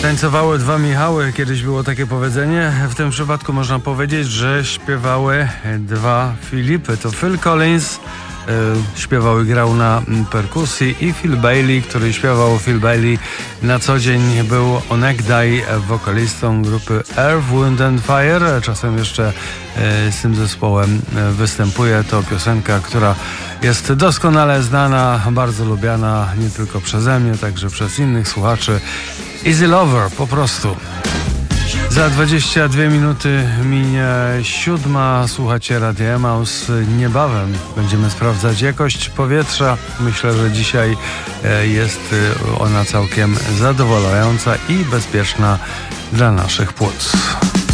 Tańcowały dwa Michały, kiedyś było takie powiedzenie. W tym przypadku można powiedzieć, że śpiewały dwa Filipy. To Phil Collins śpiewał i grał na perkusji i Phil Bailey, który śpiewał. Phil Bailey na co dzień był onegdaj wokalistą grupy Earth, Wind and Fire. Czasem jeszcze z tym zespołem występuje. To piosenka, która jest doskonale znana, bardzo lubiana nie tylko przeze mnie, także przez innych słuchaczy. Easy Lover, po prostu. Za 22 minuty minie 7. Słuchacie Radia Emaus. Niebawem będziemy sprawdzać jakość powietrza. Myślę, że dzisiaj jest ona całkiem zadowalająca i bezpieczna dla naszych płuc.